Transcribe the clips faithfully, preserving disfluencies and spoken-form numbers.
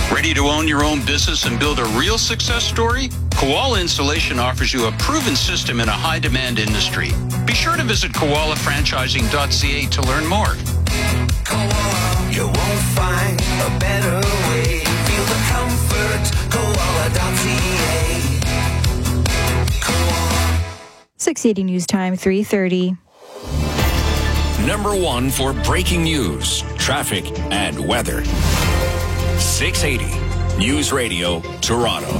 Ready to own your own business and build a real success story? Koala Installation offers you a proven system in a high-demand industry. Be sure to visit koala franchising dot c a to learn more. Koala, you won't find a better way. Feel the comfort, koala dot c a. Koala. six eighty News Time, three thirty. Number one for breaking news, traffic, and weather. six eighty News Radio, Toronto.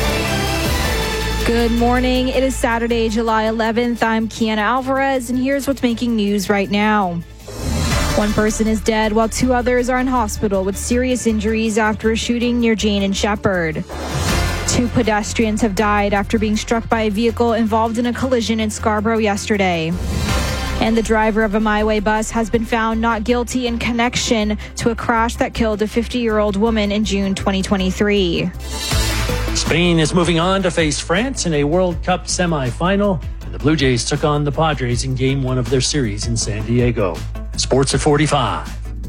Good morning. It is Saturday, July eleventh. I'm Kiana Alvarez, and here's what's making news right now. One person is dead while two others are in hospital with serious injuries after a shooting near Jane and Shepherd. Two pedestrians have died after being struck by a vehicle involved in a collision in Scarborough yesterday. And the driver of a MyWay bus has been found not guilty in connection to a crash that killed a fifty-year-old woman in June twenty twenty-three. Spain is moving on to face France in a World Cup semifinal, and the Blue Jays took on the Padres in game one of their series in San Diego. Sports at forty-five.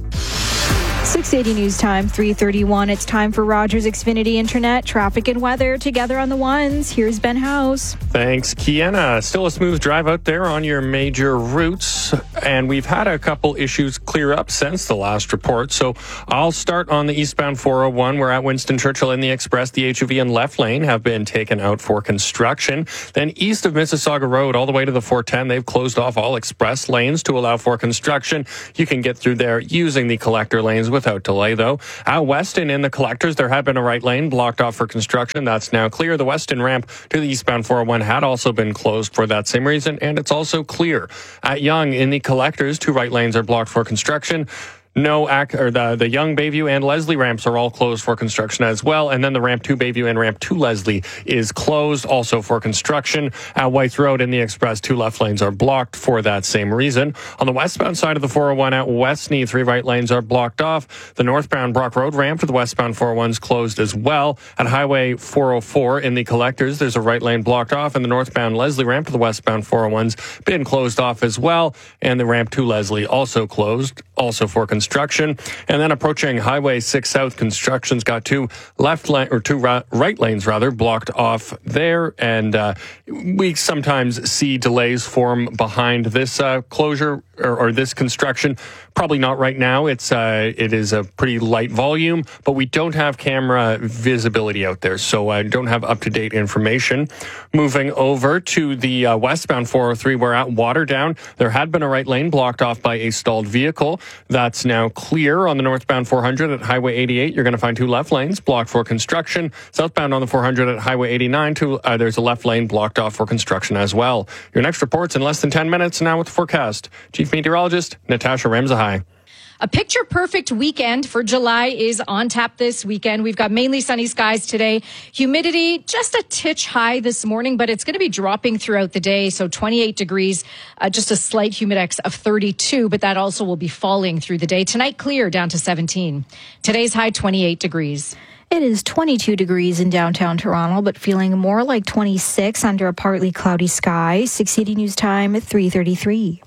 six eighty News Time, three thirty-one. It's time for Rogers Xfinity Internet, traffic and weather together on the ones. Here's Ben House. Thanks, Kiana. Still a smooth drive out there on your major routes, and we've had a couple issues clear up since the last report. So I'll start on the eastbound four oh one. We're at Winston Churchill in the Express. The H O V and left lane have been taken out for construction. Then east of Mississauga Road, all the way to the four ten, they've closed off all express lanes to allow for construction. You can get through there using the collector lanes without delay, though. Out west and in the collectors, there had been a right lane blocked off for construction. That's now clear. The western ramp to the eastbound four oh one had also been closed for that same reason, and it's also clear. At Yonge, in the collectors, two right lanes are blocked for construction. No, ac- or the, the Yonge, Bayview, and Leslie ramps are all closed for construction as well. And then the ramp to Bayview and ramp to Leslie is closed also for construction. At Whites Road in the Express, two left lanes are blocked for that same reason. On the westbound side of the four oh one at Westney, three right lanes are blocked off. The northbound Brock Road ramp to the westbound four oh one is closed as well. At Highway four oh four in the collectors, there's a right lane blocked off, and the northbound Leslie ramp to the westbound four oh one's been closed off as well. And the ramp to Leslie also closed, also for construction. Construction. And then approaching Highway six South, construction's got two left lane or two ra- right lanes rather blocked off there, and uh, we sometimes see delays form behind this uh, closure or, or this construction. Probably not right now. It's uh, it is a pretty light volume, but we don't have camera visibility out there, so I don't have up to date information. Moving over to the uh, westbound four oh three, we're at Waterdown. There had been a right lane blocked off by a stalled vehicle. That's now clear. On the northbound four hundred at Highway eighty-eight, you're going to find two left lanes blocked for construction. Southbound on the four hundred at Highway eighty-nine, two, uh, there's a left lane blocked off for construction as well. Your next report's in less than ten minutes. Now with the forecast, Chief Meteorologist Natasha Ramzahai. A picture-perfect weekend for July is on tap this weekend. We've got mainly sunny skies today. Humidity just a titch high this morning, but it's going to be dropping throughout the day. So twenty-eight degrees, uh, just a slight humidex of thirty-two, but that also will be falling through the day. Tonight, clear down to seventeen. Today's high, twenty-eight degrees. It is twenty-two degrees in downtown Toronto, but feeling more like twenty-six under a partly cloudy sky. six eighty News Time at three thirty-three.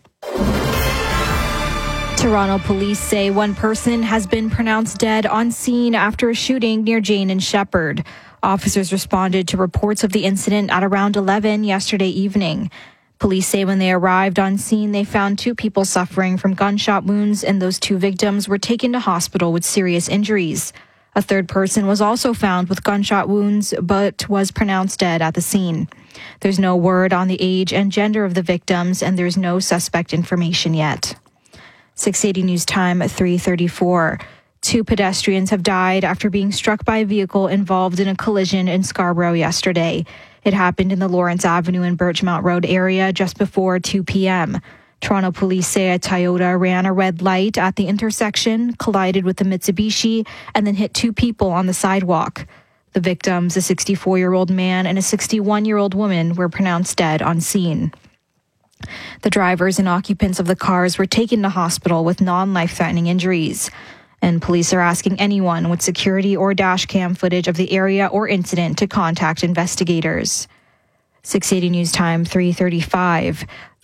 Toronto police say one person has been pronounced dead on scene after a shooting near Jane and Shepherd. Officers responded to reports of the incident at around eleven yesterday evening. Police say when they arrived on scene, they found two people suffering from gunshot wounds, and those two victims were taken to hospital with serious injuries. A third person was also found with gunshot wounds, but was pronounced dead at the scene. There's no word on the age and gender of the victims, and there's no suspect information yet. six eighty News Time at three thirty-four. Two pedestrians have died after being struck by a vehicle involved in a collision in Scarborough yesterday. It happened in the Lawrence Avenue and Birchmount Road area just before two p.m. Toronto police say a Toyota ran a red light at the intersection, collided with a Mitsubishi, and then hit two people on the sidewalk. The victims, a sixty-four-year-old man and a sixty-one-year-old woman, were pronounced dead on scene. The drivers and occupants of the cars were taken to hospital with non-life-threatening injuries. And police are asking anyone with security or dash cam footage of the area or incident to contact investigators. six eighty News Time, three thirty-five.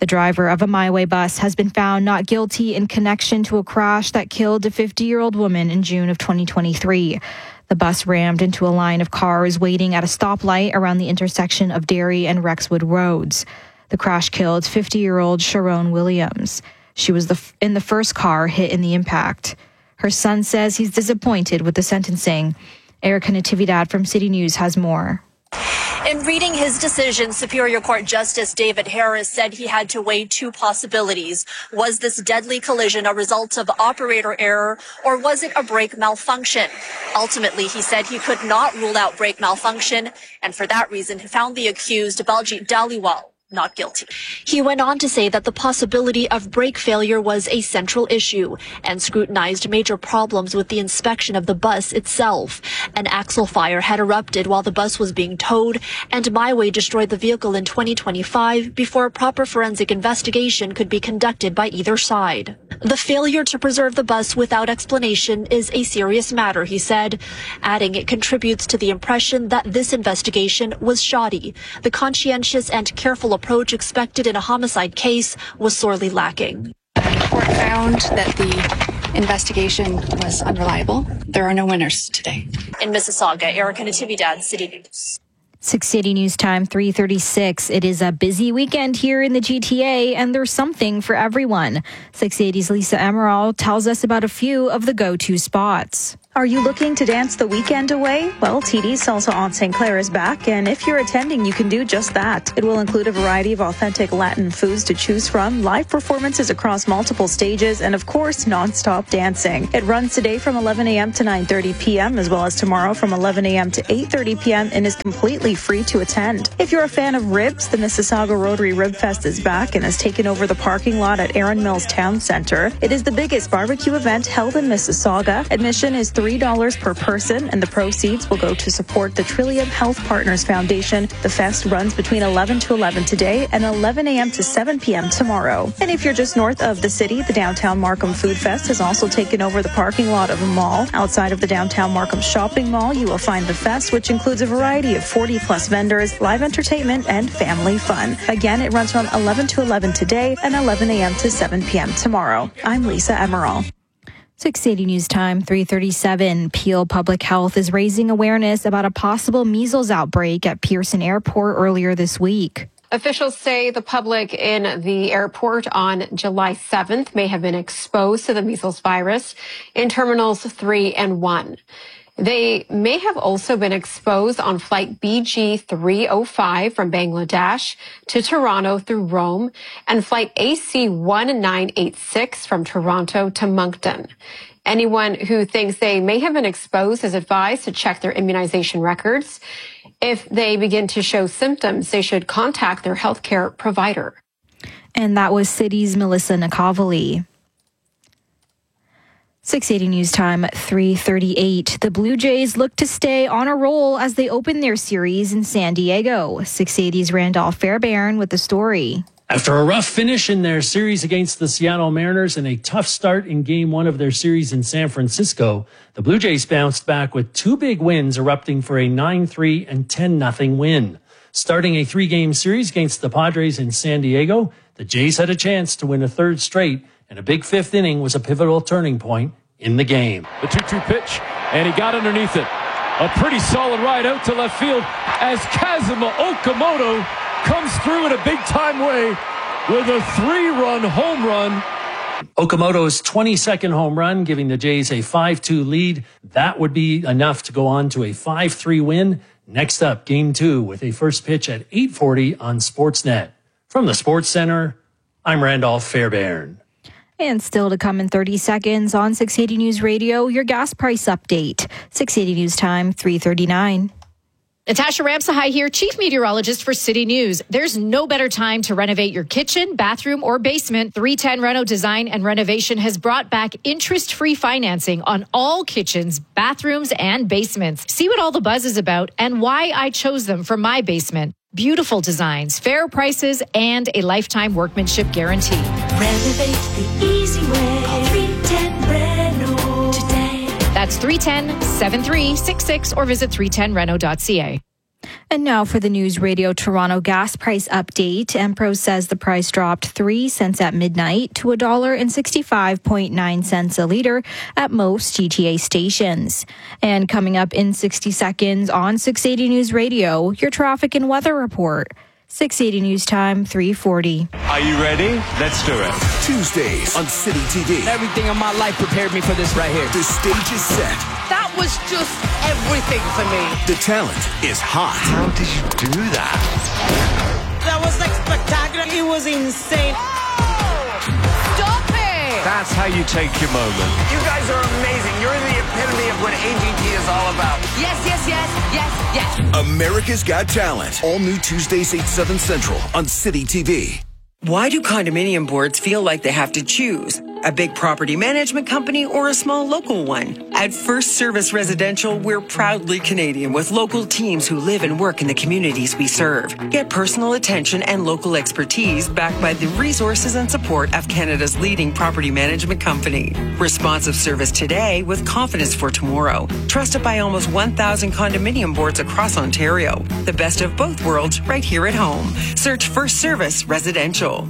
The driver of a MyWay bus has been found not guilty in connection to a crash that killed a fifty-year-old woman in June of twenty twenty-three. The bus rammed into a line of cars waiting at a stoplight around the intersection of Derry and Rexwood roads. The crash killed fifty-year-old Sharon Williams. She was the f- in the first car hit in the impact. Her son says he's disappointed with the sentencing. Erica Natividad from City News has more. In reading his decision, Superior Court Justice David Harris said he had to weigh two possibilities. Was this deadly collision a result of operator error, or was it a brake malfunction? Ultimately, he said he could not rule out brake malfunction, and for that reason, he found the accused, Baljit Dhaliwal, not guilty. He went on to say that the possibility of brake failure was a central issue and scrutinized major problems with the inspection of the bus itself. An axle fire had erupted while the bus was being towed, and MyWay destroyed the vehicle in twenty twenty-five before a proper forensic investigation could be conducted by either side. The failure to preserve the bus without explanation is a serious matter, he said, adding it contributes to the impression that this investigation was shoddy. The conscientious and careful approach expected in a homicide case was sorely lacking. The court found that the investigation was unreliable. There are no winners today. In Mississauga, Erica Natividad, City News. six City News Time, three thirty-six. It is a busy weekend here in the G T A, and there's something for everyone. six eighty's Lisa Emerald tells us about a few of the go-to spots. Are you looking to dance the weekend away? Well, T D's Salsa on Saint Clair is back, and if you're attending, you can do just that. It will include a variety of authentic Latin foods to choose from, live performances across multiple stages, and of course, non-stop dancing. It runs today from eleven a.m. to nine thirty p.m., as well as tomorrow from eleven a.m. to eight thirty p.m., and is completely free to attend. If you're a fan of ribs, the Mississauga Rotary Rib Fest is back and has taken over the parking lot at Erin Mills Town Center. It is the biggest barbecue event held in Mississauga. Admission is three dollars per person, and the proceeds will go to support the Trillium Health Partners Foundation. The fest runs between eleven to eleven today and eleven a.m. to seven p.m. tomorrow. And if you're just north of the city, the Downtown Markham Food Fest has also taken over the parking lot of a mall. Outside of the Downtown Markham Shopping Mall, you will find the fest, which includes a variety of forty plus vendors, live entertainment, and family fun. Again, it runs from eleven to eleven today and eleven a.m. to seven p.m. tomorrow. I'm Lisa Emerald. six eighty News Time, three thirty-seven. Peel Public Health is raising awareness about a possible measles outbreak at Pearson Airport earlier this week. Officials say the public in the airport on July seventh may have been exposed to the measles virus in terminals three and one. They may have also been exposed on flight B G three oh five from Bangladesh to Toronto through Rome and flight A C one nine eight six from Toronto to Moncton. Anyone who thinks they may have been exposed is advised to check their immunization records. If they begin to show symptoms, they should contact their healthcare provider. And that was City's Melissa Nakavali. six eighty News Time, three thirty-eight. The Blue Jays look to stay on a roll as they open their series in San Diego. six eighty's Randolph Fairbairn with the story. After a rough finish in their series against the Seattle Mariners and a tough start in game one of their series in San Francisco, the Blue Jays bounced back with two big wins, erupting for a nine three and ten nothing win. Starting a three-game series against the Padres in San Diego, the Jays had a chance to win a third straight, and a big fifth inning was a pivotal turning point in the game. The two two pitch, and he got underneath it. A pretty solid ride out to left field as Kazuma Okamoto comes through in a big-time way with a three-run home run. Okamoto's twenty-second home run, giving the Jays a five two lead. That would be enough to go on to a five three win. Next up, game two with a first pitch at eight forty on Sportsnet. From the Sports Center, I'm Randolph Fairbairn. And still to come in thirty seconds on six eighty News Radio, your gas price update. six eighty News Time, three thirty-nine. Natasha Ramsahai here, Chief Meteorologist for City News. There's no better time to renovate your kitchen, bathroom, or basement. three ten Reno Design and Renovation has brought back interest-free financing on all kitchens, bathrooms, and basements. See what all the buzz is about and why I chose them for my basement. Beautiful designs, fair prices, and a lifetime workmanship guarantee. Renovate the easy way. Call three ten Reno today. That's three one zero, seven three six six or visit three ten reno dot c a. And now for the News Radio Toronto gas price update. Empro says the price dropped three cents at midnight to one dollar and sixty-five point nine cents a litre at most G T A stations. And coming up in sixty seconds on six eighty News Radio, your traffic and weather report. six eighty News Time, three forty. Are you ready? Let's do it. Tuesdays on City T V. Everything in my life prepared me for this right here. The stage is set. That was just everything for me. The talent is hot. How did you do that? That was like spectacular. It was insane. Oh, stop it! That's how you take your moment. You guys are amazing. You're the epitome of what A G T is all about. Yes, yes, yes, yes, yes. America's Got Talent. All new Tuesdays, eight, seven Central on City T V. Why do condominium boards feel like they have to choose? A big property management company or a small local one? At First Service Residential, we're proudly Canadian with local teams who live and work in the communities we serve. Get personal attention and local expertise backed by the resources and support of Canada's leading property management company. Responsive service today with confidence for tomorrow. Trusted by almost one thousand condominium boards across Ontario. The best of both worlds right here at home. Search First Service Residential.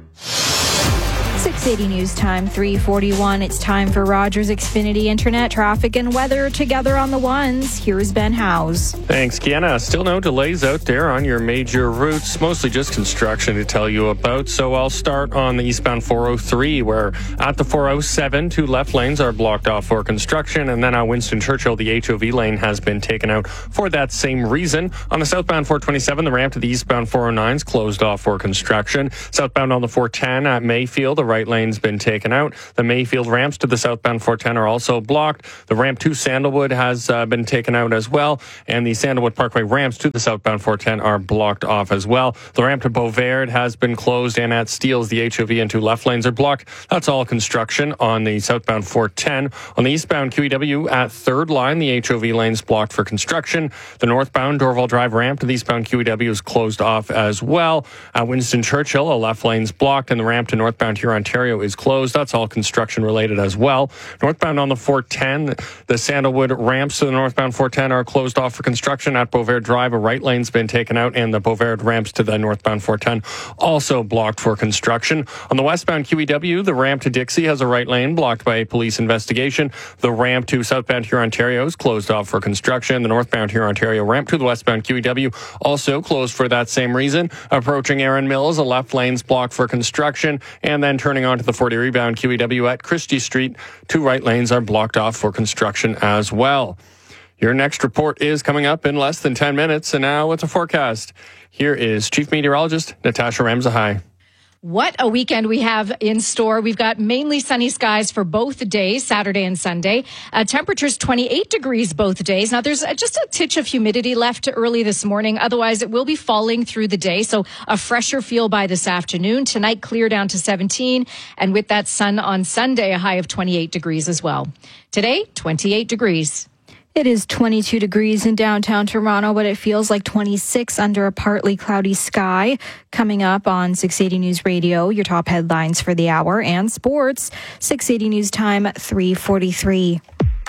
six eighty News Time, three forty-one. It's time for Rogers Xfinity Internet, traffic and weather together on the ones. Here's Ben Howes. Thanks, Kiana. Still no delays out there on your major routes, mostly just construction to tell you about. So I'll start on the eastbound four oh three, where at the four oh seven, two left lanes are blocked off for construction. And then on Winston Churchill, the H O V lane has been taken out for that same reason. On the southbound four twenty-seven, the ramp to the eastbound four oh nine is closed off for construction. Southbound on the four ten at Mayfield, the right lane's been taken out. The Mayfield ramps to the southbound four ten are also blocked. The ramp to Sandalwood has uh, been taken out as well. And the Sandalwood Parkway ramps to the southbound four ten are blocked off as well. The ramp to Beauvert has been closed, and at Steeles, the H O V and two left lanes are blocked. That's all construction on the southbound four ten. On the eastbound Q E W at third line, the H O V lane's blocked for construction. The northbound Dorval Drive ramp to the eastbound Q E W is closed off as well. At Winston Churchill, a left lane's blocked, and the ramp to northbound here Ontario is closed. That's all construction related as well. Northbound on the four ten, the Sandalwood ramps to the northbound four ten are closed off for construction. At Beauvert Drive, a right lane's been taken out, and the Beauvert ramps to the northbound four ten also blocked for construction. On the westbound Q E W, the ramp to Dixie has a right lane blocked by a police investigation. The ramp to southbound here Ontario is closed off for construction. The northbound here Ontario ramp to the westbound Q E W also closed for that same reason. Approaching Erin Mills, a left lane's blocked for construction, and then turning onto the forty rebound Q E W at Christie Street, two right lanes are blocked off for construction as well. Your next report is coming up in less than ten minutes, and now what's a forecast? Here is Chief Meteorologist Natasha Ramzahai. What a weekend we have in store. We've got mainly sunny skies for both days, Saturday and Sunday. Uh, temperatures twenty-eight degrees both days. Now, there's just a titch of humidity left early this morning. Otherwise, it will be falling through the day. So a fresher feel by this afternoon. Tonight, clear down to seventeen. And with that sun on Sunday, a high of twenty-eight degrees as well. Today, twenty-eight degrees. It is twenty-two degrees in downtown Toronto, but it feels like twenty-six under a partly cloudy sky. Coming up on six eighty News Radio, your top headlines for the hour and sports. six eighty News Time, three forty-three.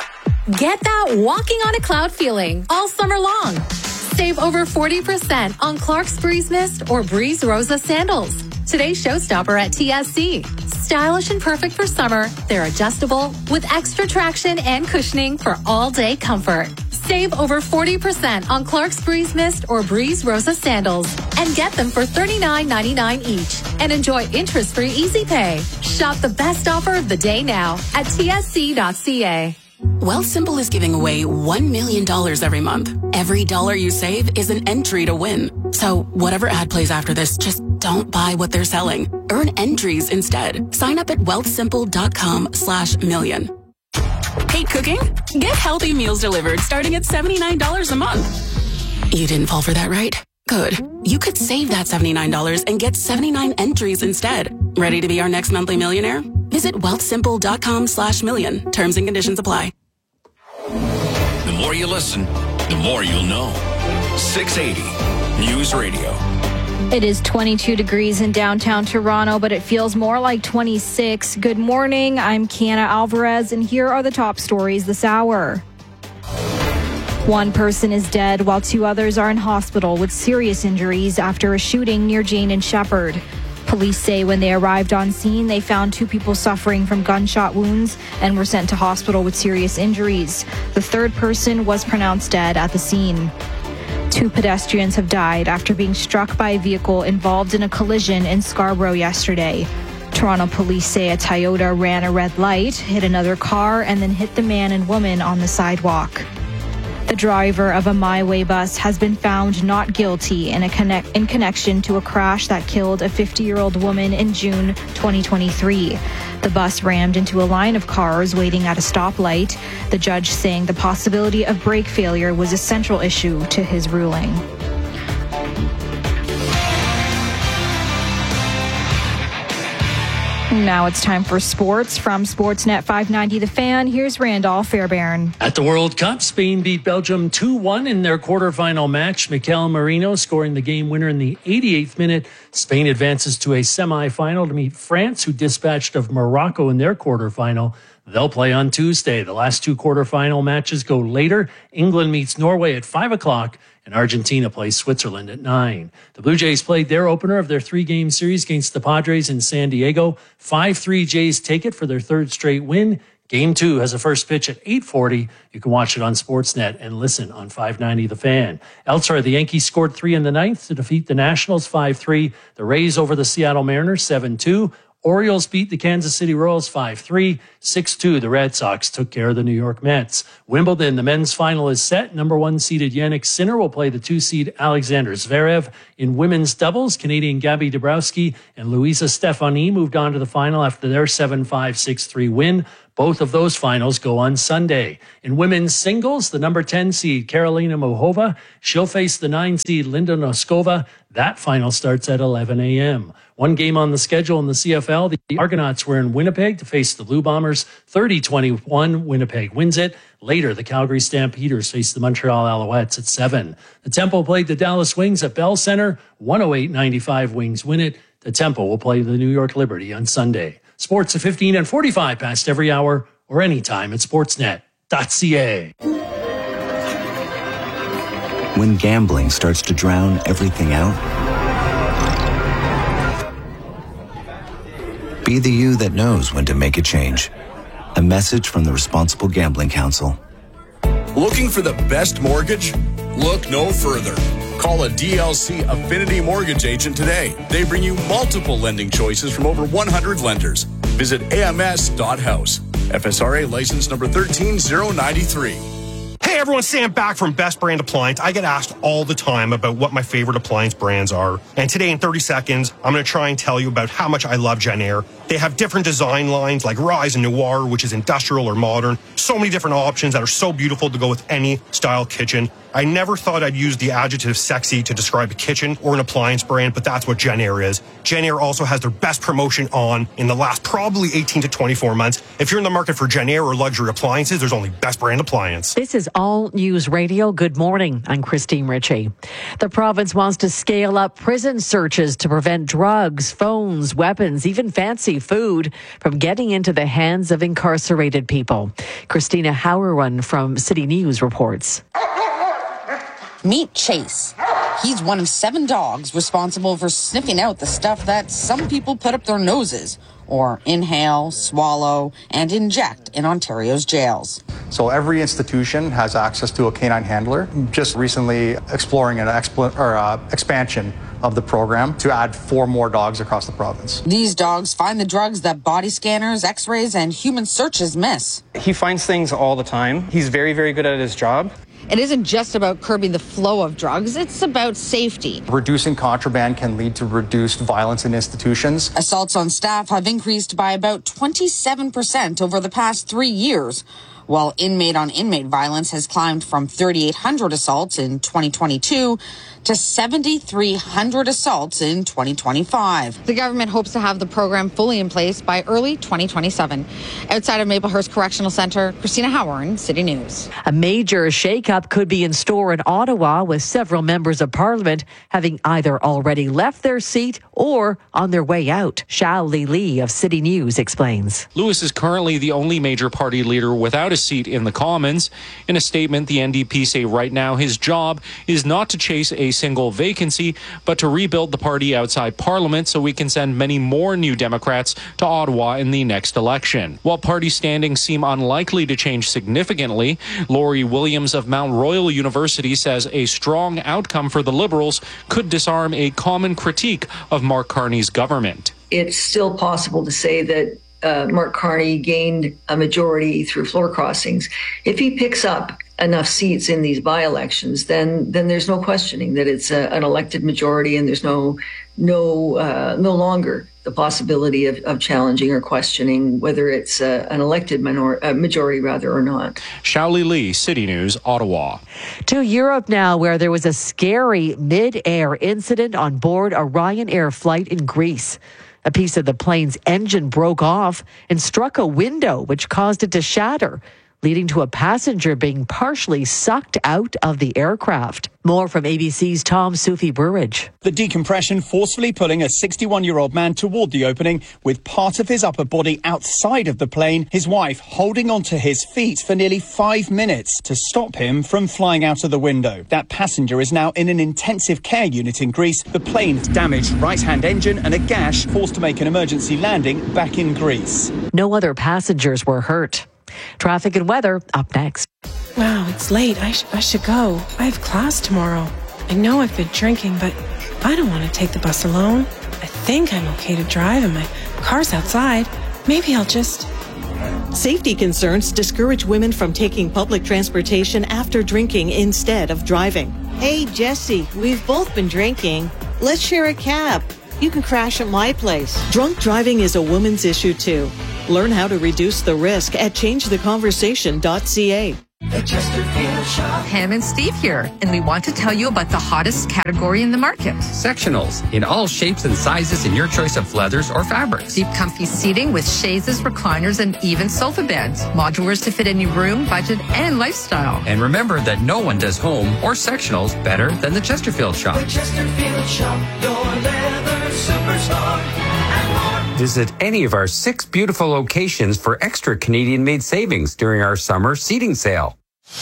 Get that walking on a cloud feeling all summer long. Save over forty percent on Clarks Breeze Mist or Breeze Rosa sandals. Today's showstopper at T S C. Stylish and perfect for summer, they're adjustable with extra traction and cushioning for all-day comfort. Save over forty percent on Clarks Breeze Mist or Breeze Rosa sandals and get them for thirty-nine ninety-nine each and enjoy interest-free easy pay. Shop the best offer of the day now at T S C dot C A. Wealthsimple is giving away one million dollars every month. Every dollar you save is an entry to win. So whatever ad plays after this, just don't buy what they're selling. Earn entries instead. Sign up at wealthsimple.com slash million. Hate cooking? Get healthy meals delivered starting at seventy-nine dollars a month. You didn't fall for that, right? Good. You could save that seventy-nine dollars and get seventy-nine entries instead. Ready to be our next monthly millionaire? Visit wealthsimple.com slash million. Terms and conditions apply. The more you listen, the more you'll know. six eighty News Radio. It is twenty-two degrees in downtown Toronto, but it feels more like twenty-six. Good morning. I'm Kiana Alvarez, and here are the top stories this hour. One person is dead while two others are in hospital with serious injuries after a shooting near Jane and Shepherd. Police say when they arrived on scene, they found two people suffering from gunshot wounds and were sent to hospital with serious injuries. The third person was pronounced dead at the scene. Two pedestrians have died after being struck by a vehicle involved in a collision in Scarborough yesterday. Toronto police say a Toyota ran a red light, hit another car, and then hit the man and woman on the sidewalk. The driver of a My Way bus has been found not guilty in a connect, in connection to a crash that killed a fifty-year-old woman in June twenty twenty-three. The bus rammed into a line of cars waiting at a stoplight, the judge saying the possibility of brake failure was a central issue to his ruling. Now it's time for sports. From Sportsnet five ninety The Fan, here's Randolph Fairbairn. At the World Cup, Spain beat Belgium two one in their quarterfinal match. Mikel Merino scoring the game winner in the eighty-eighth minute. Spain advances to a semifinal to meet France, who dispatched of Morocco in their quarterfinal. They'll play on Tuesday. The last two quarterfinal matches go later. England meets Norway at five o'clock. And Argentina plays Switzerland at nine. The Blue Jays played their opener of their three-game series against the Padres in San Diego. five three Jays take it for their third straight win. Game two has a first pitch at eight forty. You can watch it on Sportsnet and listen on five ninety The Fan. Elsewhere, the Yankees scored three in the ninth to defeat the Nationals five three. The Rays over the Seattle Mariners seven two. Orioles beat the Kansas City Royals five three. six two, the Red Sox took care of the New York Mets. Wimbledon, the men's final is set. Number one seeded Jannik Sinner will play the two seed Alexander Zverev. In women's doubles, Canadian Gabby Dabrowski and Luisa Stefani moved on to the final after their seven five, six three win. Both of those finals go on Sunday. In women's singles, the number ten seed Karolina Muchova, she'll face the nine seed Linda Noskova. That final starts at eleven a.m. One game on the schedule in the C F L. The Argonauts were in Winnipeg to face the Blue Bombers. thirty twenty-one, Winnipeg wins it. Later, the Calgary Stampeders face the Montreal Alouettes at seven. The Temple played the Dallas Wings at Bell Center. one oh eight ninety-five, Wings win it. The Temple will play the New York Liberty on Sunday. Sports at fifteen and forty-five past every hour or anytime at sportsnet dot c a. When gambling starts to drown everything out, be the you that knows when to make a change. A message from the Responsible Gambling Council. Looking for the best mortgage? Look no further. Call a D L C Affinity Mortgage agent today. They bring you multiple lending choices from over one hundred lenders. Visit A M S dot house. F S R A license number one three zero nine three. Hey everyone, Sam back from Best Brand Appliance. I get asked all the time about what my favorite appliance brands are. And today in thirty seconds, I'm going to try and tell you about how much I love Jenn-Air. They have different design lines like Rise and Noir, which is industrial or modern. So many different options that are so beautiful to go with any style kitchen. I never thought I'd use the adjective sexy to describe a kitchen or an appliance brand, but that's what Jenn-Air is. Jenn-Air also has their best promotion on in the last probably eighteen to twenty-four months. If you're in the market for Jenn-Air or luxury appliances, there's only Best Brand Appliance. This is All News Radio. Good morning. I'm Christine Ritchie. The province wants to scale up prison searches to prevent drugs, phones, weapons, even fancy food from getting into the hands of incarcerated people. Christina Hauerwan from City News reports. Meet Chase. He's one of seven dogs responsible for sniffing out the stuff that some people put up their noses or inhale, swallow, and inject in Ontario's jails. So every institution has access to a canine handler. Just recently exploring an expl- or, uh, expansion of the program to add four more dogs across the province. These dogs find the drugs that body scanners, x-rays, and human searches miss. He finds things all the time. He's very, very good at his job. It isn't just about curbing the flow of drugs, it's about safety. Reducing contraband can lead to reduced violence in institutions. Assaults on staff have increased by about twenty-seven percent over the past three years, while inmate-on-inmate violence has climbed from three thousand eight hundred assaults in twenty twenty-two to seven thousand three hundred assaults in twenty twenty-five. The government hopes to have the program fully in place by early twenty twenty-seven. Outside of Maplehurst Correctional Centre, Christina Howard, City News. A major shakeup could be in store in Ottawa, with several members of Parliament having either already left their seat or on their way out. Shao Li Li of City News explains. Lewis is currently the only major party leader without a seat in the Commons. In a statement, the N D P say right now his job is not to chase a single vacancy, but to rebuild the party outside Parliament so we can send many more new Democrats to Ottawa in the next election. While party standings seem unlikely to change significantly, Laurie Williams of Mount Royal University says a strong outcome for the Liberals could disarm a common critique of Mark Carney's government. It's still possible to say that uh, Mark Carney gained a majority through floor crossings. If he picks up enough seats in these by-elections, then then there's no questioning that it's a, an elected majority, and there's no no uh, no longer the possibility of, of challenging or questioning whether it's uh, an elected minor, uh, majority rather or not. Shaoli Lee, City News, Ottawa. To Europe now, where there was a scary mid-air incident on board a Ryanair flight in Greece. A piece of the plane's engine broke off and struck a window, which caused it to shatter, leading to a passenger being partially sucked out of the aircraft. More from A B C's Tom Sufi Burridge. The decompression forcefully pulling a sixty-one-year-old man toward the opening with part of his upper body outside of the plane, his wife holding onto his feet for nearly five minutes to stop him from flying out of the window. That passenger is now in an intensive care unit in Greece. The plane's damaged right-hand engine and a gash forced to make an emergency landing back in Greece. No other passengers were hurt. Traffic and weather up next. Wow, it's late. I, sh- I should go. I have class tomorrow. I know I've been drinking, but I don't want to take the bus alone. I think I'm okay to drive and my car's outside. Maybe I'll just... Safety concerns discourage women from taking public transportation after drinking instead of driving. Hey, Jesse, we've both been drinking. Let's share a cab. You can crash at my place. Drunk driving is a woman's issue, too. Learn how to reduce the risk at change the conversation dot c a. Pam and Steve here, and we want to tell you about the hottest category in the market. Sectionals, in all shapes and sizes in your choice of leathers or fabrics. Deep, comfy seating with chaises, recliners, and even sofa beds. Modulars to fit any room, budget, and lifestyle. And remember that no one does home or sectionals better than the Chesterfield Shop. The Chesterfield Shop, your leather superstar. Visit any of our six beautiful locations for extra Canadian-made savings during our summer seating sale.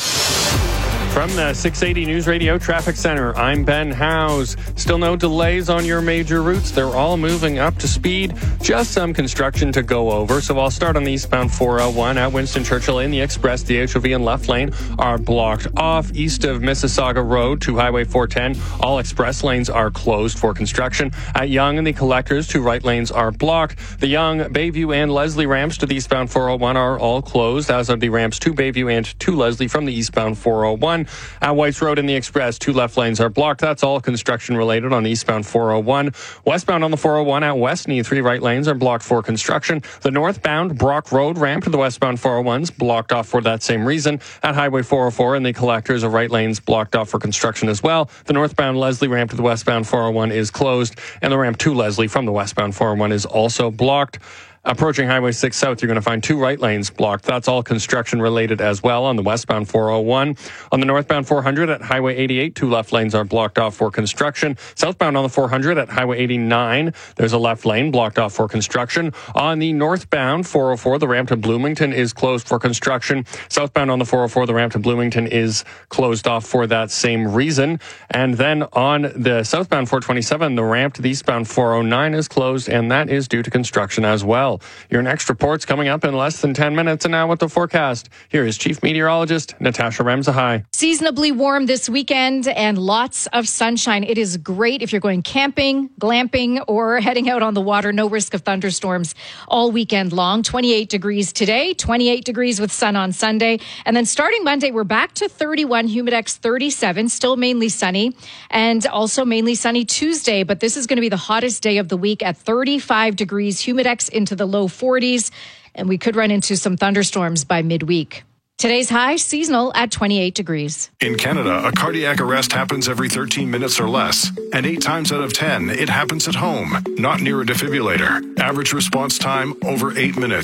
From the six eighty News Radio Traffic Center, I'm Ben Howes. Still no delays on your major routes. They're all moving up to speed. Just some construction to go over. So I'll start on the eastbound four oh one at Winston Churchill in the Express. The H O V and left lane are blocked off. East of Mississauga Road to Highway four ten, all express lanes are closed for construction. At Yonge and the Collectors, two right lanes are blocked. The Yonge, Bayview, and Leslie ramps to the eastbound four oh one are all closed, as are the ramps to Bayview and to Leslie from the eastbound four oh one. At Whites Road in the Express, two left lanes are blocked. That's all construction related on the eastbound four oh one. Westbound on the four oh one at Westney, three right lanes are blocked for construction. The northbound Brock Road ramp to the westbound four oh one's blocked off for that same reason. At Highway four oh four in the Collectors, a right lane's blocked off for construction as well. The northbound Leslie ramp to the westbound four oh one is closed, and the ramp to Leslie from the westbound four oh one is also blocked. Approaching Highway six South, you're going to find two right lanes blocked. That's all construction related as well on the westbound four oh one. On the northbound four hundred at Highway eighty-eight, two left lanes are blocked off for construction. Southbound on the four hundred at Highway eighty-nine, there's a left lane blocked off for construction. On the northbound four oh four, the ramp to Bloomington is closed for construction. Southbound on the four oh four, the ramp to Bloomington is closed off for that same reason. And then on the southbound four twenty-seven, the ramp to the eastbound four oh nine is closed, and that is due to construction as well. Your next report's coming up in less than ten minutes. And now with the forecast, here is Chief Meteorologist Natasha Remzahai. Seasonably warm this weekend and lots of sunshine. It is great if you're going camping, glamping, or heading out on the water. No risk of thunderstorms all weekend long. twenty-eight degrees today, twenty-eight degrees with sun on Sunday. And then starting Monday, we're back to thirty-one, Humidex thirty-seven, still mainly sunny, and also mainly sunny Tuesday. But this is going to be the hottest day of the week at thirty-five degrees, Humidex into the low forties, and we could run into some thunderstorms by midweek. Today's high, seasonal at twenty-eight degrees. In Canada, a cardiac arrest happens every thirteen minutes or less, and eight times out of ten, it happens at home, not near a defibrillator. Average response time, over eight minutes.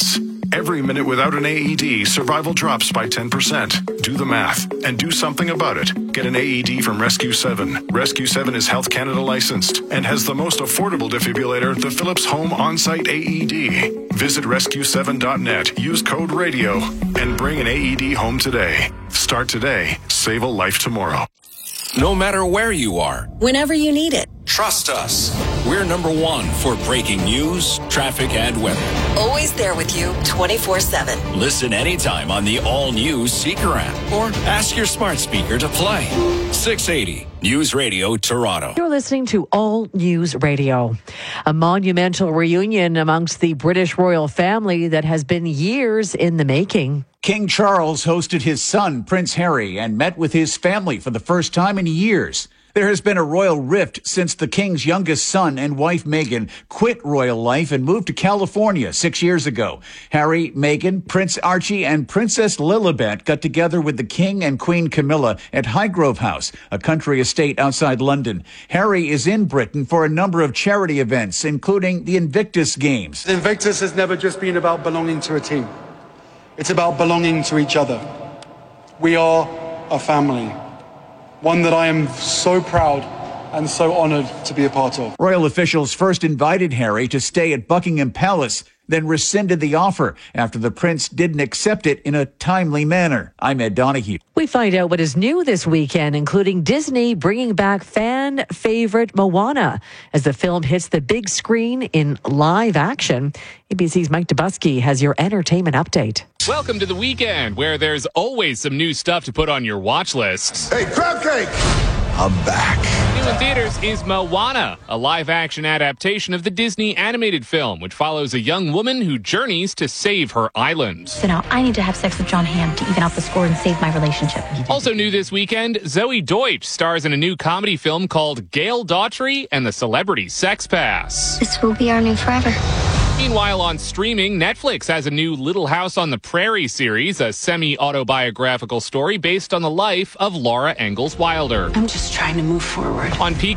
Every minute without an A E D, survival drops by ten percent. Do the math and do something about it. Get an A E D from Rescue seven. Rescue seven is Health Canada licensed and has the most affordable defibrillator, the Philips Home On-Site A E D. Visit rescue seven dot net, use code RADIO, and bring an A E D home today. Start today. Save a life tomorrow. No matter where you are, whenever you need it. Trust us. We're number one for breaking news, traffic, and weather. Always there with you twenty-four seven. Listen anytime on the all-new Seeker app or ask your smart speaker to play. six eighty News Radio Toronto. You're listening to All News Radio. A monumental reunion amongst the British royal family that has been years in the making. King Charles hosted his son, Prince Harry, and met with his family for the first time in years. There has been a royal rift since the king's youngest son and wife, Meghan, quit royal life and moved to California six years ago. Harry, Meghan, Prince Archie, and Princess Lilibet got together with the king and Queen Camilla at Highgrove House, a country estate outside London. Harry is in Britain for a number of charity events, including the Invictus Games. The Invictus has never just been about belonging to a team. It's about belonging to each other. We are a family. One that I am so proud and so honoured to be a part of. Royal officials first invited Harry to stay at Buckingham Palace, then rescinded the offer after the prince didn't accept it in a timely manner. I'm Ed Donahue. We find out what is new this weekend, including Disney bringing back fan favorite Moana as the film hits the big screen in live action. A B C's Mike Dubusky has your entertainment update. Welcome to the weekend, where there's always some new stuff to put on your watch list. Hey, crab cake! I'm back. New in theaters is Moana, a live-action adaptation of the Disney animated film, which follows a young woman who journeys to save her island. So now I need to have sex with John Hamm to even out the score and save my relationship. Also new this weekend, Zoe Deutsch stars in a new comedy film called Gail Daughtry and the Celebrity Sex Pass. This will be our new forever. Meanwhile, on streaming, Netflix has a new Little House on the Prairie series, a semi-autobiographical story based on the life of Laura Ingalls Wilder. I'm just trying to move forward. On Peak